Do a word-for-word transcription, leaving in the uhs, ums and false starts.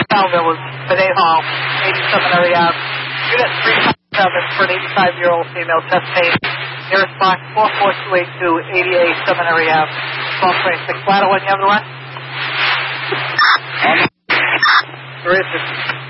Belleville is Benet Hall, eighty Seminary Ave. Unit three five seven for an eighty-five-year-old female chest pain. Nearest box four four two eight two, eighty-eight Seminary Ave. twelve twenty-six. Ladder one, you have the one? Where is it?